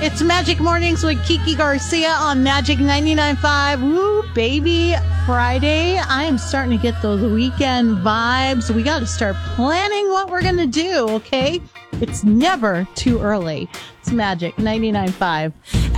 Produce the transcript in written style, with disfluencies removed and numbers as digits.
It's Magic Mornings with Kiki Garcia on Magic 99.5. Woo, baby. Friday. I am starting to get those weekend vibes. We got to start planning what we're going to do, okay? It's never too early. It's Magic 99.5.